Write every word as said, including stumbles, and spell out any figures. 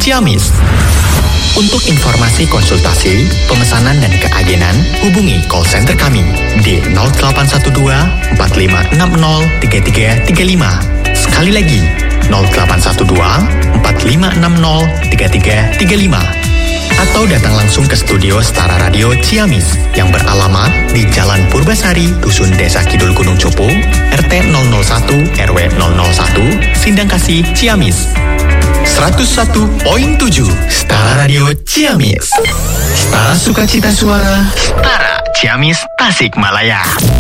Ciamis. Untuk informasi konsultasi, pemesanan dan keagenan, hubungi call center kami di nol delapan satu dua empat lima enam nol tiga tiga tiga lima. Sekali lagi, nol delapan satu dua empat lima enam nol tiga tiga tiga lima. Atau datang langsung ke studio Setara Radio Ciamis yang beralamat di Jalan Purbasari, Dusun Desa Kidul Gunung Cupu, R T nol nol satu R W nol nol satu, Sindangkasih, Ciamis. seratus satu koma tujuh Setara Radio Ciamis. Setara Sukacita Suara, Setara Ciamis, Tasikmalaya.